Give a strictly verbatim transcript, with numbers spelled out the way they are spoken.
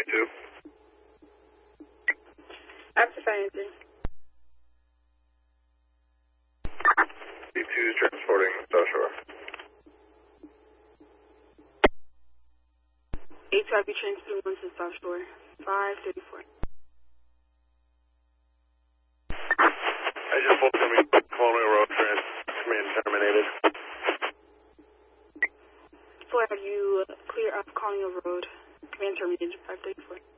two. After financing. B two transporting South Shore. A two I B transporting one to South Shore. five thirty-four. I just pulled from you, Colonial Road, trans, command terminated. So have you clear up Colonial Road, command terminated five thirty-four.